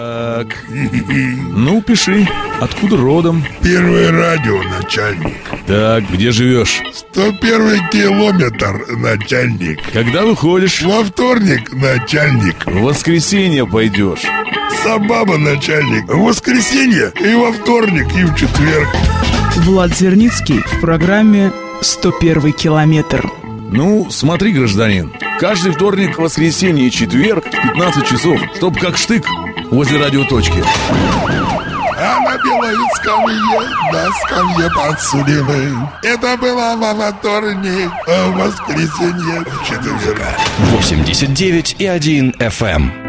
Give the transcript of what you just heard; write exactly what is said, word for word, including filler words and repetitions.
Так, ну пиши, откуда родом? Первое радио, начальник. Так, где живешь? сто первый километр, начальник. Когда выходишь? Во вторник, начальник. В воскресенье пойдешь. Собаба, начальник. В воскресенье и во вторник, и в четверг. Влад Зерницкий в программе «сто первый километр». Ну, смотри, гражданин, каждый вторник, воскресенье и четверг в пятнадцать часов, чтоб как штык возле радиоточки. А на белой скамье, на скамье подсудимый. Это было во вторник, а в воскресенье в четверг. восемьдесят девять и один эф эм.